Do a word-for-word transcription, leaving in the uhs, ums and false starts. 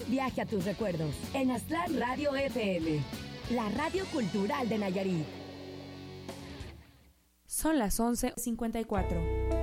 viaje a tus recuerdos en Aztlán Radio F M, la radio cultural de Nayarit. Son las once cincuenta y cuatro.